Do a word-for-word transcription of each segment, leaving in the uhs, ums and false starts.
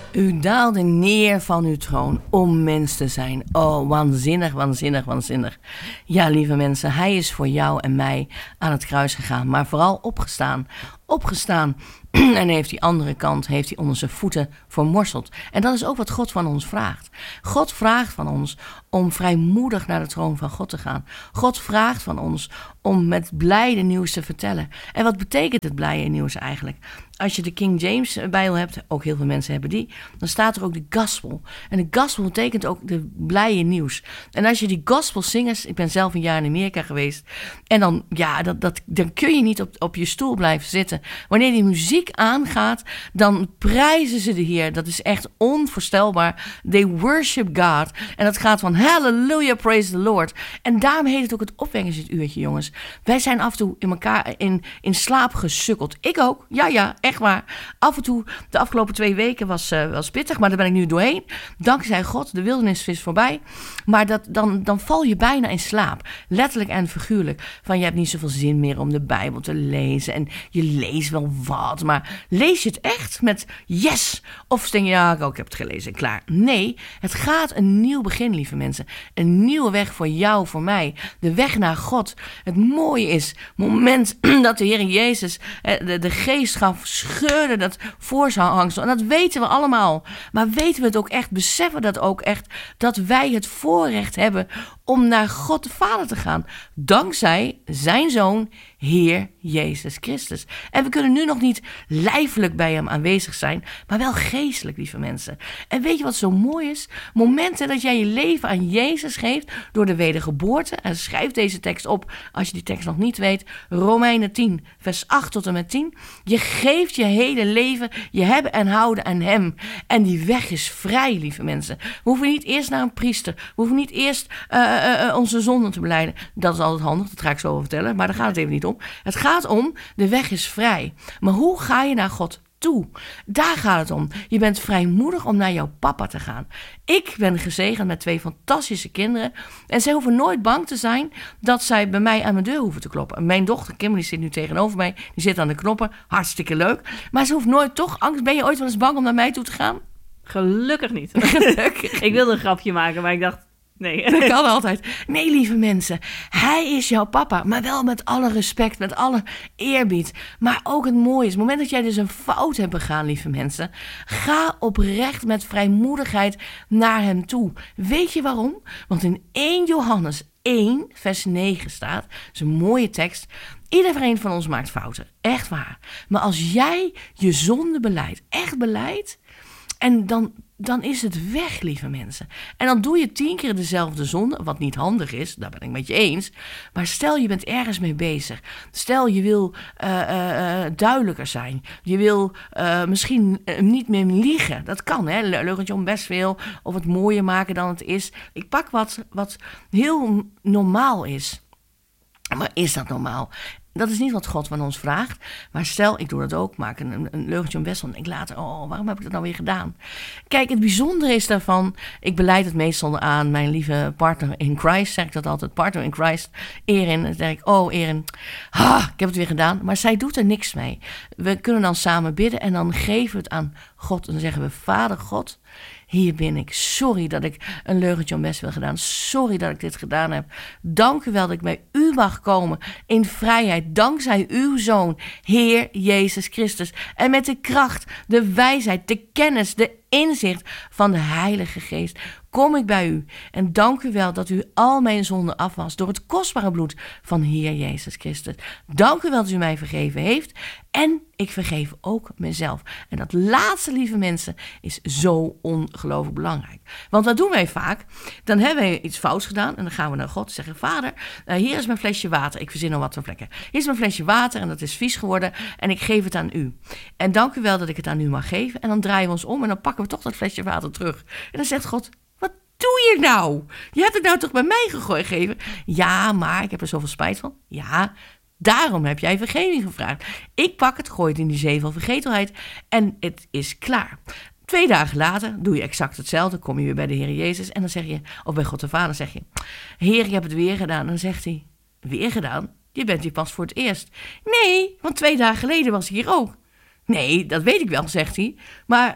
U daalde neer van uw troon om mens te zijn. Oh, waanzinnig, waanzinnig, waanzinnig. Ja, lieve mensen, hij is voor jou en mij aan het kruis gegaan, maar vooral opgestaan. Opgestaan. En heeft die andere kant, heeft hij onder zijn voeten vermorseld. En dat is ook wat God van ons vraagt. God vraagt van ons om vrijmoedig naar de troon van God te gaan. God vraagt van ons om met blijde nieuws te vertellen. En wat betekent het blijde nieuws eigenlijk? Als je de King James Bijbel hebt, ook heel veel mensen hebben die, dan staat er ook de gospel. En de gospel betekent ook de blijde nieuws. En als je die gospel zingers, ik ben zelf een jaar in Amerika geweest, en dan, ja, dat, dat, dan kun je niet op, op je stoel blijven zitten. Wanneer die muziek aangaat, dan prijzen ze de Heer. Dat is echt onvoorstelbaar. They worship God. En dat gaat van hallelujah, praise the Lord. En daarom heet het ook het opwekkingsuurtje, jongens. Wij zijn af en toe in elkaar in, in slaap gesukkeld. Ik ook. Ja, ja, echt waar. Af en toe, de afgelopen twee weken was, uh, was pittig, maar daar ben ik nu doorheen. Dankzij God, de wildernis is voorbij. Maar dat, dan, dan val je bijna in slaap. Letterlijk en figuurlijk. Van je hebt niet zoveel zin meer om de Bijbel te lezen. En je leest wel wat, maar lees je het echt met yes? Of denk je, ja, ik heb het gelezen, klaar. Nee, het gaat een nieuw begin, lieve mensen. Een nieuwe weg voor jou, voor mij. De weg naar God. Het mooie is, het moment dat de Heer Jezus de, de geest gaf, scheurde dat voorhangsel. En dat weten we allemaal. Maar weten we het ook echt, beseffen we dat ook echt, dat wij het voorrecht hebben om naar God de Vader te gaan. Dankzij zijn Zoon, Heer Jezus Christus. En we kunnen nu nog niet lijfelijk bij hem aanwezig zijn, maar wel geestelijk, lieve mensen. En weet je wat zo mooi is? Momenten dat jij je leven aan Jezus geeft door de wedergeboorte. En schrijf deze tekst op als je die tekst nog niet weet. Romeinen tien, vers acht tot en met tien. Je geeft je hele leven, je hebben en houden aan hem. En die weg is vrij, lieve mensen. We hoeven niet eerst naar een priester. We hoeven niet eerst uh, uh, uh, onze zonden te belijden. Dat is altijd handig, dat ga ik zo over vertellen. Maar daar gaat het even niet om. Het gaat om, de weg is vrij. Maar hoe ga je naar God toe? Daar gaat het om. Je bent vrijmoedig om naar jouw papa te gaan. Ik ben gezegend met twee fantastische kinderen. En zij hoeven nooit bang te zijn dat zij bij mij aan mijn deur hoeven te kloppen. Mijn dochter Kimberly zit nu tegenover mij. Die zit aan de knoppen. Hartstikke leuk. Maar ze hoeft nooit toch angst. Ben je ooit wel eens bang om naar mij toe te gaan? Gelukkig niet. Gelukkig. Ik wilde een grapje maken, maar ik dacht, nee. Dat kan altijd. Nee, lieve mensen. Hij is jouw papa. Maar wel met alle respect, met alle eerbied. Maar ook het mooie is, het moment dat jij dus een fout hebt begaan, lieve mensen, ga oprecht met vrijmoedigheid naar hem toe. Weet je waarom? Want in eerste Johannes één, vers negen staat, dat is een mooie tekst. Iedereen van ons maakt fouten. Echt waar. Maar als jij je zonde beleidt, echt beleidt, en dan, dan is het weg, lieve mensen. En dan doe je tien keer dezelfde zonde, wat niet handig is, daar ben ik met je eens. Maar stel je bent ergens mee bezig. Stel je wil uh, uh, duidelijker zijn. Je wil uh, misschien uh, niet meer liegen. Dat kan, hè. Leugentje om best veel. Of het mooier maken dan het is. Ik pak wat, wat heel normaal is. Maar is dat normaal? Dat is niet wat God van ons vraagt. Maar stel, ik doe dat ook, maak een, een leugentje om best. En ik later, oh, waarom heb ik dat nou weer gedaan? Kijk, het bijzondere is daarvan, ik beleid het meestal aan mijn lieve partner in Christ. Zeg ik dat altijd, partner in Christ. Erin, dan denk ik, oh Erin, ah, ik heb het weer gedaan. Maar zij doet er niks mee. We kunnen dan samen bidden en dan geven we het aan God. En dan zeggen we, Vader God, hier ben ik. Sorry dat ik een leugentje om best wil gedaan. Sorry dat ik dit gedaan heb. Dank u wel dat ik bij u mag komen in vrijheid. Dankzij uw Zoon, Heer Jezus Christus. En met de kracht, de wijsheid, de kennis, de inzicht van de Heilige Geest kom ik bij u. En dank u wel dat u al mijn zonden afwast door het kostbare bloed van Heer Jezus Christus. Dank u wel dat u mij vergeven heeft. En ik vergeef ook mezelf. En dat laatste, lieve mensen, is zo ongelooflijk belangrijk. Want wat doen wij vaak? Dan hebben we iets fouts gedaan en dan gaan we naar God en zeggen, Vader, uh, hier is mijn flesje water. Ik verzin al wat voor vlekken. Hier is mijn flesje water en dat is vies geworden en ik geef het aan u. En dank u wel dat ik het aan u mag geven. En dan draaien we ons om en dan pakken we toch dat flesje water terug. En dan zegt God, wat doe je nou? Je hebt het nou toch bij mij gegeven? Ja, maar ik heb er zoveel spijt van. Ja, daarom heb jij vergeving gevraagd. Ik pak het, gooi het in die zee van vergetelheid en het is klaar. Twee dagen later doe je exact hetzelfde. Kom je weer bij de Heer Jezus en dan zeg je, of bij God de Vader zeg je, Heer, ik heb het weer gedaan. En dan zegt hij, weer gedaan? Je bent hier pas voor het eerst. Nee, want twee dagen geleden was ik hier ook. Nee, dat weet ik wel, zegt hij. Maar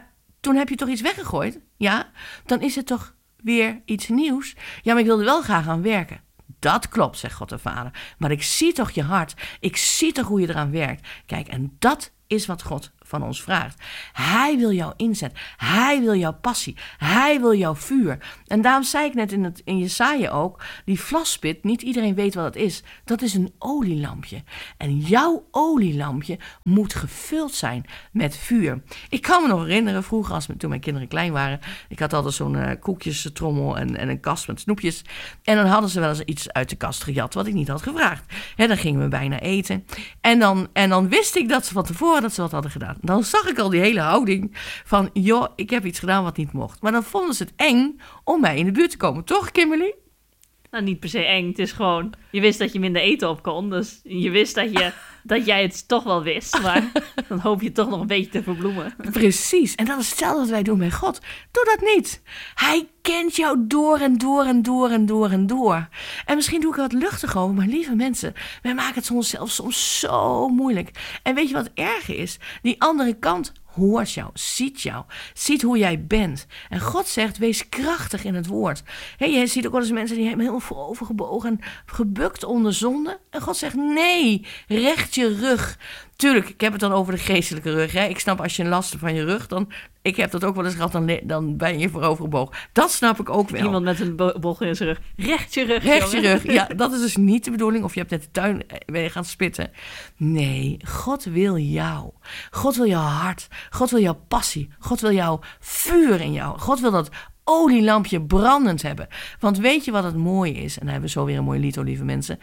toen heb je toch iets weggegooid? Ja, dan is het toch weer iets nieuws? Ja, maar ik wilde wel graag aan werken. Dat klopt, zegt God de Vader. Maar ik zie toch je hart. Ik zie toch hoe je eraan werkt. Kijk, en dat is wat God van ons vraagt. Hij wil jouw inzet. Hij wil jouw passie. Hij wil jouw vuur. En daarom zei ik net in, het, in Jesaja ook, die vlaspit, niet iedereen weet wat het is. Dat is een olielampje. En jouw olielampje moet gevuld zijn met vuur. Ik kan me nog herinneren, vroeger als, toen mijn kinderen klein waren, ik had altijd zo'n uh, koekjestrommel en, en een kast met snoepjes. En dan hadden ze wel eens iets uit de kast gejat, wat ik niet had gevraagd. He, dan gingen we bijna eten. En dan, en dan wist ik dat ze van tevoren dat ze wat hadden gedaan. Dan zag ik al die hele houding van, joh, ik heb iets gedaan wat niet mocht. Maar dan vonden ze het eng om mij in de buurt te komen. Toch, Kimberly? Nou, niet per se eng. Het is gewoon, je wist dat je minder eten op kon. Dus je wist dat, je, dat jij het toch wel wist. Maar dan hoop je toch nog een beetje te verbloemen. Precies. En dat is hetzelfde wat wij doen bij God. Doe dat niet. Hij kent jou door en door en door en door en door. En misschien doe ik er wat luchtig over. Maar lieve mensen, wij maken het onszelf soms zo moeilijk. En weet je wat erg is? Die andere kant hoort jou, ziet jou, ziet hoe jij bent. En God zegt, wees krachtig in het woord. Hey, je ziet ook wel eens mensen die hebben heel voorovergebogen en gebukt onder zonde. En God zegt, nee, recht je rug. Tuurlijk, ik heb het dan over de geestelijke rug. Hè. Ik snap, als je een last hebt van je rug, dan, ik heb dat ook wel eens gehad, dan, dan ben je voorovergebogen. Dat snap ik ook wel. Iemand met een bo- bocht in zijn rug. Recht je rug, Recht je jongen. rug, ja, dat is dus niet de bedoeling. Of je hebt net de tuin, ben je gaan spitten. Nee, God wil jou. God wil jouw hart. God wil jouw passie. God wil jouw vuur in jou. God wil dat olielampje brandend hebben. Want weet je wat het mooie is? En dan hebben we zo weer een mooi lied, oh, lieve mensen.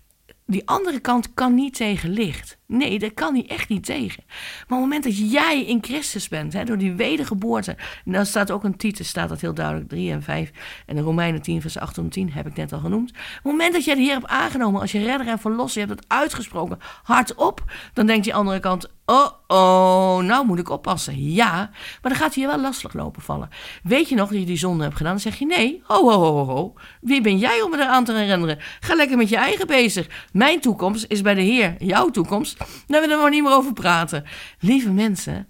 Die andere kant kan niet tegen licht. Nee, dat kan hij echt niet tegen. Maar op het moment dat jij in Christus bent, hè, door die wedergeboorte, en dan staat ook een Titus, staat dat heel duidelijk, drie en vijf, en de Romeinen tien, vers acht tot tien, heb ik net al genoemd. Op het moment dat jij de Heer hebt aangenomen, als je redder en verlosser, je hebt het uitgesproken, hardop, dan denkt die andere kant, oh, oh, nou moet ik oppassen. Ja, maar dan gaat hij je wel lastig lopen vallen. Weet je nog dat je die zonde hebt gedaan? Dan zeg je, nee, ho, ho, ho, ho. Wie ben jij om me eraan te herinneren? Ga lekker met je eigen bezig. Mijn toekomst is bij de Heer. Jouw toekomst, daar willen we maar niet meer over praten. Lieve mensen,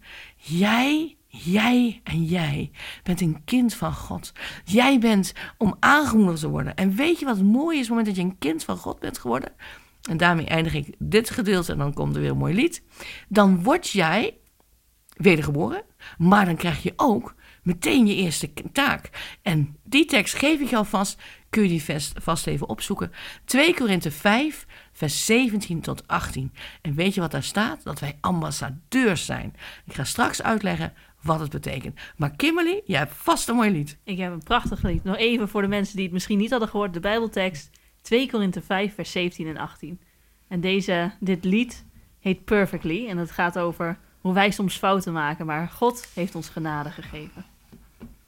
jij, jij en jij bent een kind van God. Jij bent om aangemoedigd te worden. En weet je wat mooi is op het moment dat je een kind van God bent geworden? En daarmee eindig ik dit gedeelte en dan komt er weer een mooi lied. Dan word jij wedergeboren, maar dan krijg je ook meteen je eerste taak. En die tekst geef ik jou vast, kun je die vast, vast even opzoeken. twee Korinthe vijf, vers zeventien tot achttien. En weet je wat daar staat? Dat wij ambassadeurs zijn. Ik ga straks uitleggen wat het betekent. Maar Kimberly, jij hebt vast een mooi lied. Ik heb een prachtig lied. Nog even voor de mensen die het misschien niet hadden gehoord. De Bijbeltekst twee Korinthe vijf, vers zeventien en achttien. En deze, dit lied heet Perfectly. En het gaat over hoe wij soms fouten maken. Maar God heeft ons genade gegeven.